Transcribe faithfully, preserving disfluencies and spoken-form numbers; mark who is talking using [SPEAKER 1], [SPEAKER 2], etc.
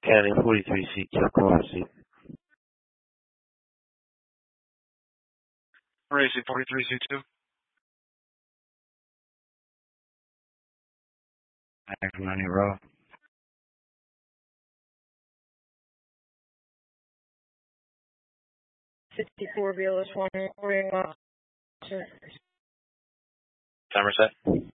[SPEAKER 1] County forty-three C Q Corsi.
[SPEAKER 2] Racing forty-three C two.
[SPEAKER 1] Acrimony Road.
[SPEAKER 3] sixty-four B L S one ring officer.
[SPEAKER 2] Timer set.